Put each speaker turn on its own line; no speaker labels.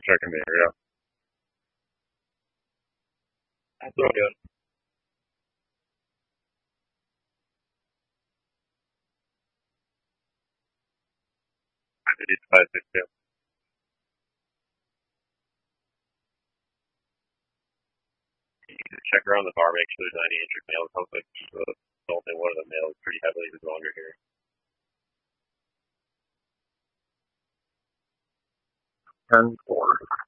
checking the area.
That's what I'm doing.
I did it 562. You can check around the bar, make sure there's any injured males. Sounds like assaulting one of the males pretty heavily who's no longer here. Turn 4.